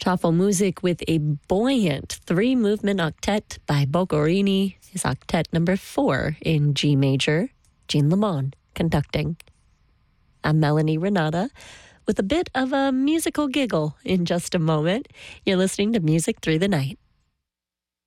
Tafel Music with a buoyant three-movement octet by Boccherini, his octet number 4 in G major, Jean Lemon conducting. I'm Melanie Renata with a bit of a musical giggle in just a moment. You're listening to Music Through the Night.